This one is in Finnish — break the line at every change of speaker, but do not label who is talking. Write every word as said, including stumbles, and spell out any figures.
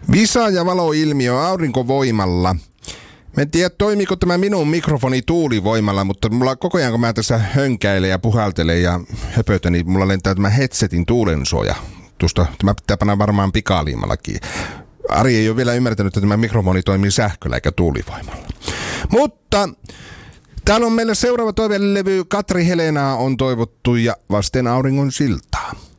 Visa- ja valoilmiö aurinkovoimalla. Mä en tiedä, toimiiko tämä minun mikrofoni tuulivoimalla, mutta mulla koko ajan, kun mä tässä hönkäilen ja puhaltelen ja höpötän, niin mulla lentää tämä headsetin tuulensuoja. Tuosta, tämä pitää panna varmaan pikaliimallakin. Ari ei ole vielä ymmärtänyt, että tämä mikrofoni toimii sähköllä eikä tuulivoimalla. Mutta täällä on meille seuraava toivelevy. Katri Helenaa on toivottu ja Vasten auringon siltaa.